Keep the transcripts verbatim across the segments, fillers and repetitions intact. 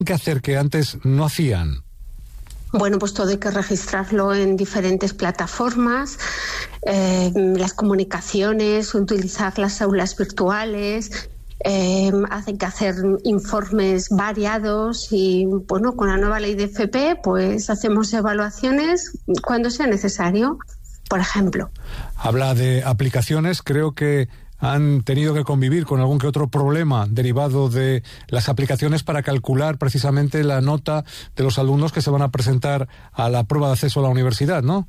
que hacer que antes no hacían? Bueno, pues todo hay que registrarlo en diferentes plataformas, eh, las comunicaciones, utilizar las aulas virtuales, eh, hacen que hacer informes variados y, bueno, con la nueva ley de F P, pues hacemos evaluaciones cuando sea necesario, por ejemplo. Habla de aplicaciones, creo que han tenido que convivir con algún que otro problema derivado de las aplicaciones para calcular precisamente la nota de los alumnos que se van a presentar a la prueba de acceso a la universidad, ¿no?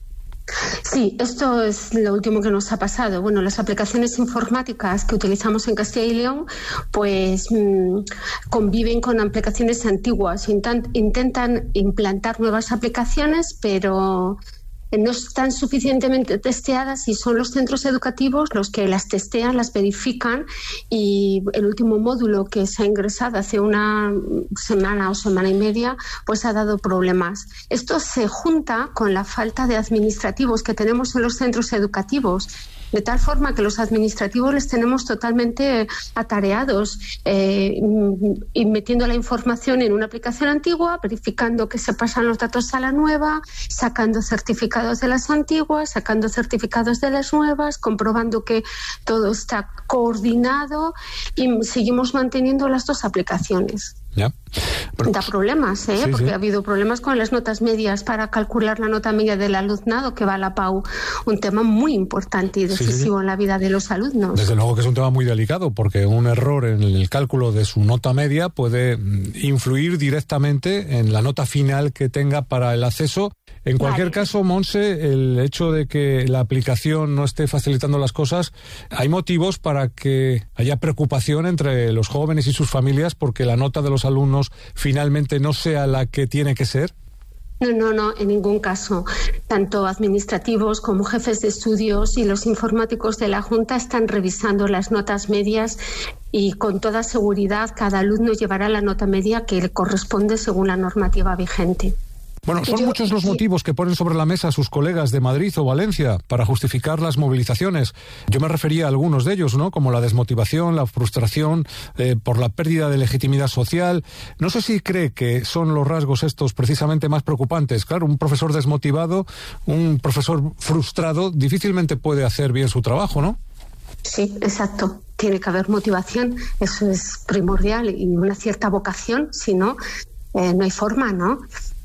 Sí, esto es lo último que nos ha pasado. Bueno, las aplicaciones informáticas que utilizamos en Castilla y León pues mmm, conviven con aplicaciones antiguas, Intent- intentan implantar nuevas aplicaciones, pero no están suficientemente testeadas y son los centros educativos los que las testean, las verifican, y el último módulo que se ha ingresado hace una semana o semana y media pues ha dado problemas. Esto se junta con la falta de administrativos que tenemos en los centros educativos, de tal forma que los administrativos les tenemos totalmente atareados, eh, y metiendo la información en una aplicación antigua, verificando que se pasan los datos a la nueva, sacando certificados de las antiguas, sacando certificados de las nuevas, comprobando que todo está coordinado, y seguimos manteniendo las dos aplicaciones. Ya. Pero, da problemas, ¿eh? Sí, porque sí. ha habido problemas con las notas medias para calcular la nota media del alumnado que va a la P A U, un tema muy importante y decisivo sí, sí, sí. en la vida de los alumnos. Desde luego que es un tema muy delicado, porque un error en el cálculo de su nota media puede influir directamente en la nota final que tenga para el acceso. En cualquier vale. caso, Montse, el hecho de que la aplicación no esté facilitando las cosas, hay motivos para que haya preocupación entre los jóvenes y sus familias porque la nota de los alumnos finalmente no sea la que tiene que ser. No, no, no, en ningún caso. Tanto administrativos como jefes de estudios y los informáticos de la Junta están revisando las notas medias y con toda seguridad cada alumno llevará la nota media que le corresponde según la normativa vigente. Bueno, son Yo, muchos los sí. motivos que ponen sobre la mesa sus colegas de Madrid o Valencia para justificar las movilizaciones. Yo me refería a algunos de ellos, ¿no? Como la desmotivación, la frustración eh, por la pérdida de legitimidad social. No sé si cree que son los rasgos estos precisamente más preocupantes. Claro, un profesor desmotivado, un profesor frustrado, difícilmente puede hacer bien su trabajo, ¿no? Sí, exacto. Tiene que haber motivación, eso es primordial, y una cierta vocación, si no, eh, no hay forma, ¿no?,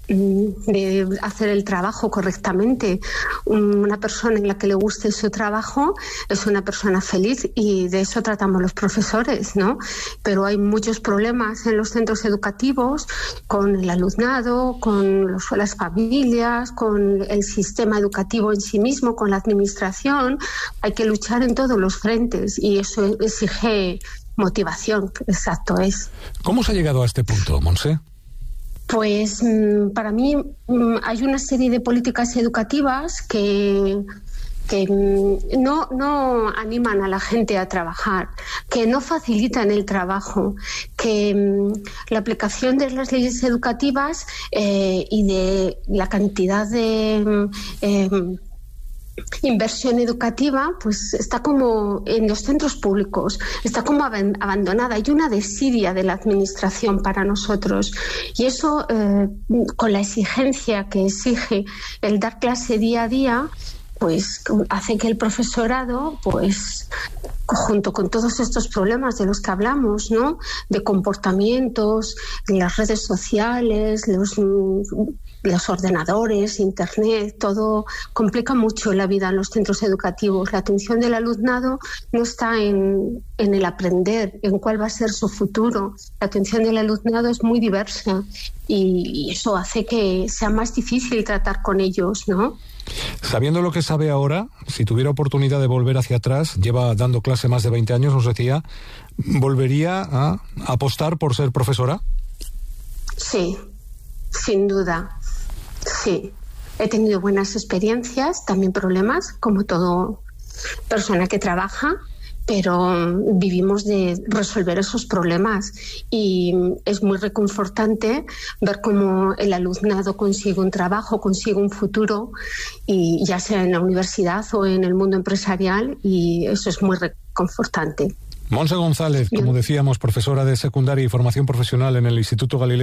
de hacer el trabajo correctamente. Una persona en la que le guste su trabajo es una persona feliz, y de eso tratamos los profesores, ¿no? Pero hay muchos problemas en los centros educativos con el alumnado, con los, las familias, con el sistema educativo en sí mismo, con la administración. Hay que luchar en todos los frentes y eso exige motivación, exacto es. ¿Cómo se ha llegado a este punto, Montse? Pues para mí hay una serie de políticas educativas que, que no, no animan a la gente a trabajar, que no facilitan el trabajo, que la aplicación de las leyes educativas eh, y de la cantidad de eh, inversión educativa pues está como en los centros públicos, está como ab- abandonada. Hay una desidia de la administración para nosotros, y eso eh, con la exigencia que exige el dar clase día a día pues hace que el profesorado pues junto con todos estos problemas de los que hablamos, ¿no?, de comportamientos, las redes sociales, los los ordenadores, internet, todo complica mucho la vida en los centros educativos. La atención del alumnado no está en, en el aprender, en cuál va a ser su futuro. La atención del alumnado es muy diversa y, y eso hace que sea más difícil tratar con ellos, ¿no? Sabiendo lo que sabe ahora, si tuviera oportunidad de volver hacia atrás, lleva dando clase más de veinte años, nos decía, ¿volvería a apostar por ser profesora? Sí, sin duda. Sí, he tenido buenas experiencias, también problemas, como toda persona que trabaja, pero vivimos de resolver esos problemas y es muy reconfortante ver cómo el alumnado consigue un trabajo, consigue un futuro, y ya sea en la universidad o en el mundo empresarial, y eso es muy reconfortante. Montse González, como decíamos, profesora de secundaria y formación profesional en el Instituto Galileo